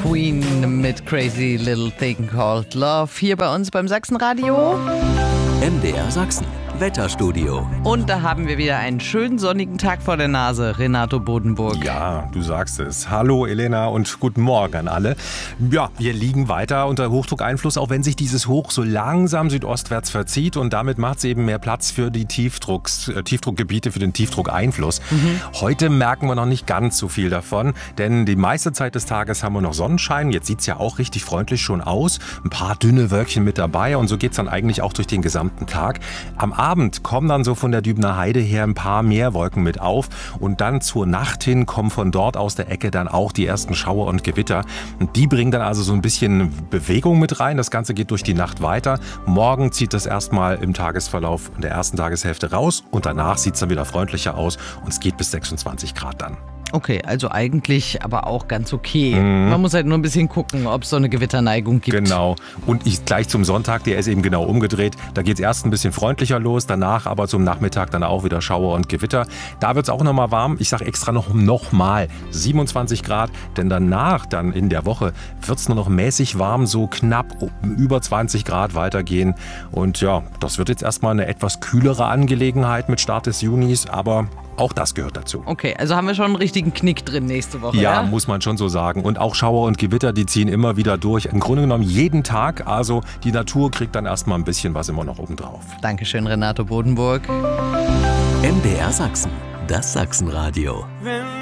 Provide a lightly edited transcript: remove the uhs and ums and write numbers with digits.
Queen mit Crazy Little Thing Called Love hier bei uns beim Sachsenradio. MDR Sachsen, Wetterstudio. Und da haben wir wieder einen schönen sonnigen Tag vor der Nase, Renato Bodenburg. Ja, du sagst es. Hallo Elena und guten Morgen an alle. Ja, wir liegen weiter unter Hochdruckeinfluss, auch wenn sich dieses Hoch so langsam südostwärts verzieht und damit macht es eben mehr Platz für die Tiefdruckgebiete, für den Tiefdruckeinfluss. Heute merken wir noch nicht ganz so viel davon, denn die meiste Zeit des Tages haben wir noch Sonnenschein. Jetzt sieht es ja auch richtig freundlich schon aus. Ein paar dünne Wölkchen mit dabei und so geht es dann eigentlich auch durch den gesamten Tag. Am Abend kommen dann so von der Dübener Heide her ein paar mehr Wolken mit auf und dann zur Nacht hin kommen von dort aus der Ecke dann auch die ersten Schauer und Gewitter. Und die bringen dann also so ein bisschen Bewegung mit rein. Das Ganze geht durch die Nacht weiter. Morgen zieht das erstmal im Tagesverlauf in der ersten Tageshälfte raus und danach sieht es dann wieder freundlicher aus und es geht bis 26 Grad dann. Okay, also eigentlich aber auch ganz okay. Man muss halt nur ein bisschen gucken, ob es so eine Gewitterneigung gibt. Genau. Und gleich zum Sonntag, der ist eben genau umgedreht. Da geht es erst ein bisschen freundlicher los, danach aber zum Nachmittag dann auch wieder Schauer und Gewitter. Da wird es auch nochmal warm. Ich sage extra noch mal 27 Grad, denn danach, dann in der Woche, wird es nur noch mäßig warm, so knapp über 20 Grad weitergehen. Und ja, das wird jetzt erstmal eine etwas kühlere Angelegenheit mit Start des Junis, aber auch das gehört dazu. Okay, also haben wir schon einen richtigen Knick drin nächste Woche, ja? Muss man schon so sagen. Und auch Schauer und Gewitter, die ziehen immer wieder durch. Im Grunde genommen jeden Tag. Also die Natur kriegt dann erstmal ein bisschen was immer noch obendrauf. Dankeschön, Renato Bodenburg. MDR Sachsen, das Sachsenradio.